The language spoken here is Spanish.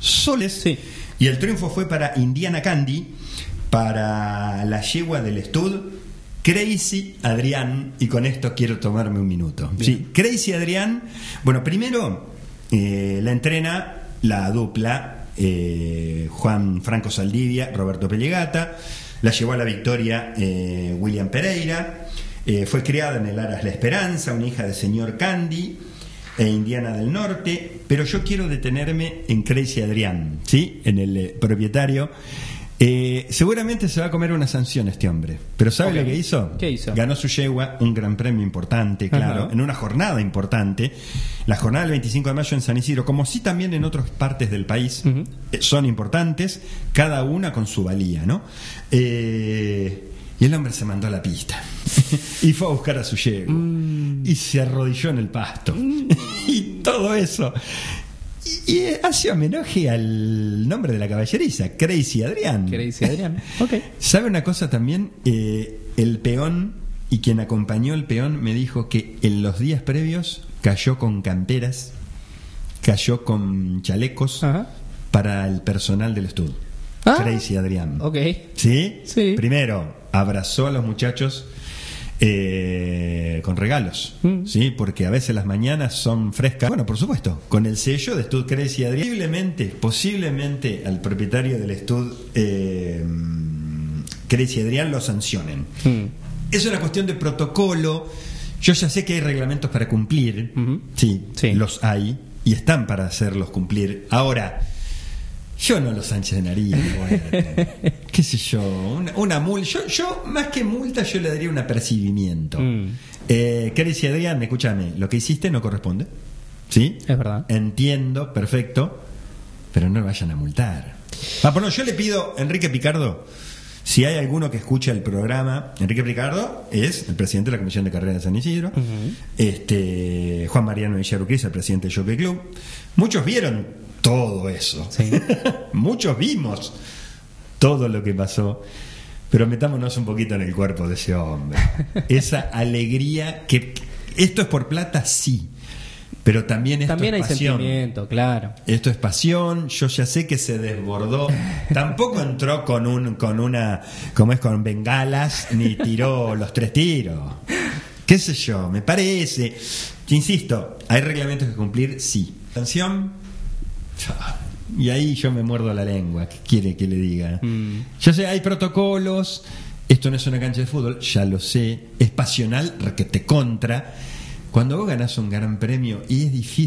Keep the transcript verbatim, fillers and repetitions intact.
soles. Sí. Y el triunfo fue para Indiana Candy, para la yegua del Stud, Crazy Adrián. Y con esto quiero tomarme un minuto. Sí, Crazy Adrián, bueno, primero eh, la entrena la dupla eh, Juan Franco Saldivia, Roberto Pellegata. La llevó a la victoria eh, William Pereira. Eh, fue criada en el Aras La Esperanza, una hija del señor Candy e Indiana del Norte. Pero yo quiero detenerme en Crazy Adrián, ¿sí? En el eh, propietario. Eh, seguramente se va a comer una sanción este hombre. Pero ¿sabe okay. lo que hizo? ¿Qué hizo? Ganó su yegua, un gran premio importante, claro, uh-huh. en una jornada importante. La jornada del veinticinco de mayo en San Isidro, como sí también en otras partes del país, uh-huh. eh, son importantes, cada una con su valía, ¿no? Eh, y el hombre se mandó a la pista y fue a buscar a su yegua mm. y se arrodilló en el pasto mm. y todo eso. Y, y hace homenaje al nombre de la caballeriza, Crazy Adrián. Crazy Adrián, ok. ¿Sabe una cosa también? Eh, el peón y quien acompañó al peón me dijo que en los días previos cayó con canteras, cayó con chalecos uh-huh. para el personal del estudio. Ah, Crazy Adrián. Ok. ¿Sí? Sí. Primero, abrazó a los muchachos eh, con regalos, mm. ¿sí? Porque a veces las mañanas son frescas. Bueno, por supuesto, con el sello de Stud Crazy Adrián. Posiblemente, posiblemente al propietario del Stud eh, Crazy Adrián lo sancionen. Mm. Es una cuestión de protocolo. Yo ya sé que hay reglamentos para cumplir. Mm-hmm. Sí, sí, los hay y están para hacerlos cumplir. Ahora, yo no los Sánchez de nariz, bueno, qué sé yo, una, una multa. Yo, yo, más que multa, yo le daría un apercibimiento. Mm. Eh, Crazy Adrián, escúchame, lo que hiciste no corresponde. ¿Sí? Es verdad. Entiendo, perfecto, pero no lo vayan a multar. Ah, bueno, yo le pido, Enrique Picardo, si hay alguno que escucha el programa, Enrique Picardo es el presidente de la Comisión de Carreras de San Isidro, uh-huh. este Juan Mariano Villarruquiza, el presidente del Jockey Club. Muchos vieron todo eso. Sí. Muchos vimos todo lo que pasó. Pero metámonos un poquito en el cuerpo de ese hombre. Esa alegría que... Esto es por plata, sí. Pero también esto también es hay pasión. Sentimiento, claro. Esto es pasión. Yo ya sé que se desbordó. Tampoco entró con un con una como es con bengalas ni tiró los tres tiros. Qué sé yo, me parece. Insisto, hay reglamentos que cumplir, sí. Sanción. Y ahí yo me muerdo la lengua. ¿Qué quiere que le diga? Mm. Yo sé, hay protocolos. Esto no es una cancha de fútbol, ya lo sé. Es pasional, requete contra. Cuando vos ganás un gran premio y es difícil